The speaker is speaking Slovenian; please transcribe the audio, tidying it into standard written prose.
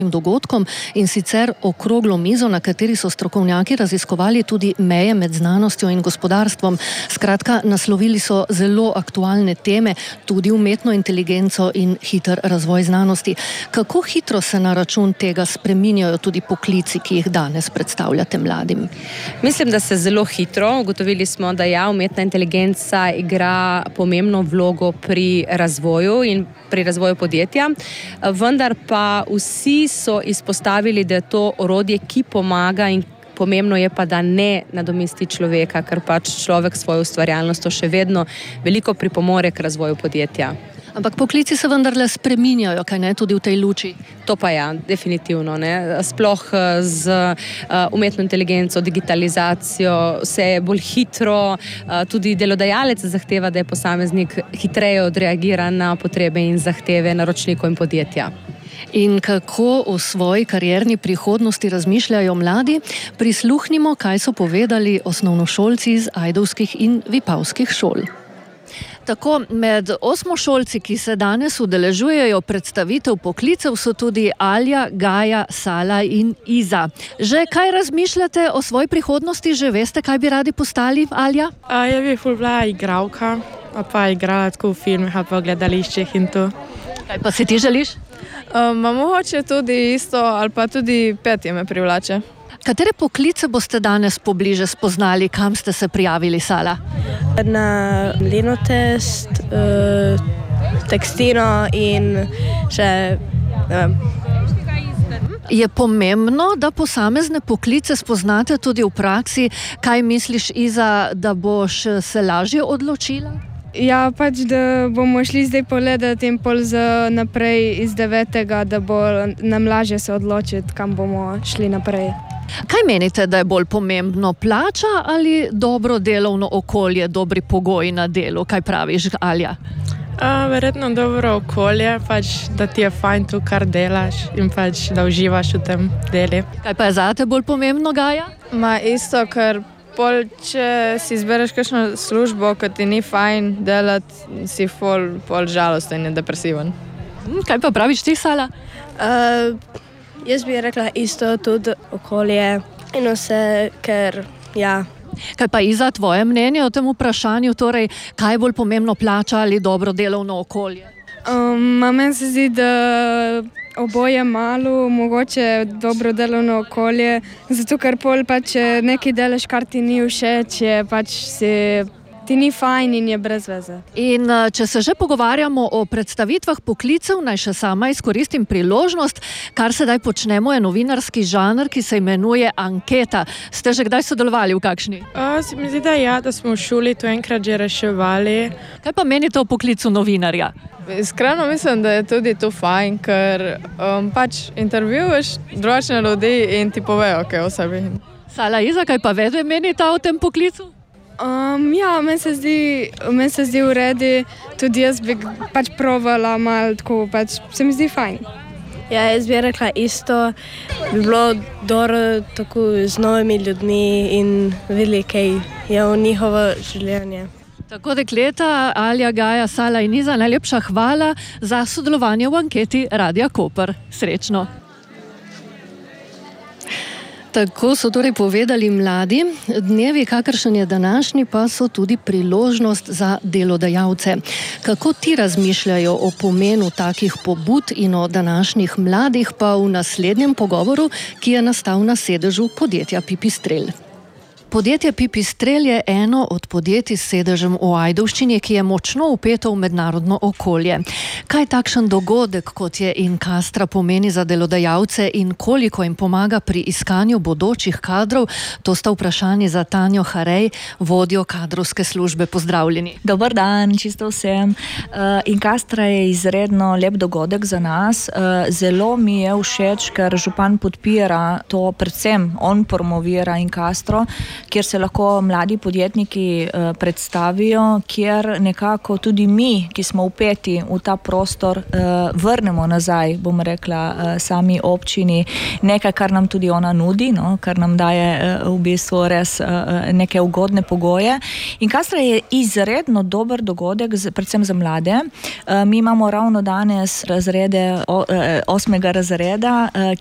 dogodkom, in sicer okroglo mizo, na kateri so strokovnjaki raziskovali tudi meje med znanostjo in gospodarstvom. Skratka, naslovili so zelo aktualne teme, tudi umetno inteligenco in hiter razvoj znanosti. Kako hitro se na račun tega spreminjajo tudi poklici, ki jih danes predstavljate mladim? Mislim, da se zelo hitro. Ugotovili smo, da umetna inteligenca igra pomembno vlogo pri razvoju in pri razvoju podjetja, vendar pa vsi so izpostavili, da je to orodje, ki pomaga, in pomembno je pa, da ne nadomesti človeka, ker pač človek s svojo ustvarjalnostjo še vedno veliko pripomore k razvoju podjetja. Ampak poklici se vendarle spreminjajo, kaj ne, tudi v tej luči? To pa definitivno, ne. Sploh z umetno inteligenco, digitalizacijo, vse je bolj hitro, tudi delodajalec zahteva, da je posameznik hitreje odreagira na potrebe in zahteve naročnikov in podjetja. In kako o svoji karierni prihodnosti razmišljajo mladi? Prisluhnimo, kaj so povedali osnovnošolci iz ajdovskih in vipavskih šol. Tako, med osmošolci, ki se danes udeležujejo predstavitev poklicev, so tudi Alja, Gaja, Sala in Iza. Že kaj razmišljate o svoji prihodnosti? Že veste, kaj bi radi postali, Alja? Ja bi ful bila igralka, pa igrala tako v filmih, pa gledališčih in to. Kaj pa si ti želiš? Mogoče tudi isto, ali pa tudi petje me privlače. Katere poklice boste danes pobliže spoznali, kam ste se prijavili, Sala? Na mlinotest, tekstino in še, ne vem. Je pomembno, da posamezne poklice spoznate tudi v praksi? Kaj misliš, Iza, da boš se lažje odločila? Ja, pač, da bomo šli zdaj pogledati in pol naprej iz 9., da bo nam lažje se odločiti, kam bomo šli naprej. Kaj menite, da je bolj pomembno, plača ali dobro delovno okolje, dobri pogoji na delu? Kaj praviš, Alja? Verjetno dobro okolje, pač, da ti je fajn tu, kar delaš in pač, da uživaš v tem delu. Kaj pa je zate bolj pomembno, Gaja? Isto, ker pol, če si izbereš kakšno službo, ko ti ni fajn delati, si pol žalosten in depresiven. Kaj pa praviš ti, Sala? Jaz bi rekla isto, tudi okolje in vse, ker Kaj pa, Iza, tvoje mnenje o tem vprašanju, torej, kaj je bolj pomembno, plača ali dobro delovno okolje? Meni se zdi, da oboje malo, mogoče dobro delovno okolje, zato ker pol pač nekaj delaš, kar ti ni všeč, je pač ti ni fajn in je brez veze. In če se že pogovarjamo o predstavitvah poklicev, naj še sama izkoristim priložnost. Kar sedaj počnemo, je novinarski žanr, ki se imenuje anketa. Ste že kdaj sodelovali v kakšni? Se mi zdi, da smo v šoli to enkrat že reševali. Kaj pa menite o poklicu novinarja? Iskreno mislim, da je tudi to fajn, ker pač intervjuješ drugačne ljudi in ti povejo, kaj o sebi. Sala, Iza, kaj pa vedve menite o tem poklicu? Meni se zdi v redu, tudi jaz bi pač provala malo tako, pač se mi zdi fajn. Ja, jaz bi rekla isto, bi bilo dobro tako z novimi ljudmi in videli, kaj je v njihovo življenje. Tako, dekleta, Alja, Gaja, Sala in Iza, najlepša hvala za sodelovanje v anketi Radia Koper. Srečno! Tako so torej povedali mladi. Dnevi, kakršen je današnji, pa so tudi priložnost za delodajalce. Kako ti razmišljajo o pomenu takih pobud in o današnjih mladih, pa v naslednjem pogovoru, ki je nastal na sedežu podjetja Pipistrel. Podjetje Pipistrel je eno od podjetij s sedežem v Ajdovščini, ki je močno vpeto v mednarodno okolje. Kaj takšen dogodek, kot je Incastra, pomeni za delodajalce in koliko jim pomaga pri iskanju bodočih kadrov, to sta vprašanje za Tanjo Harej, vodjo kadrovske službe. Pozdravljeni. Dober dan, čisto vsem. Incastra je izredno lep dogodek za nas. Zelo mi je všeč, ker župan podpira to, predvsem on promovira Incastro. kjer se lahko mladi podjetniki predstavijo, kjer nekako tudi mi, ki smo vpeti v ta prostor, vrnemo nazaj, bom rekla, sami občini, nekaj, kar nam tudi ona nudi, no, kar nam daje v bistvu res neke ugodne pogoje. In Castra je izredno dober dogodek, predvsem za mlade. Mi imamo ravno danes razrede 8. razreda,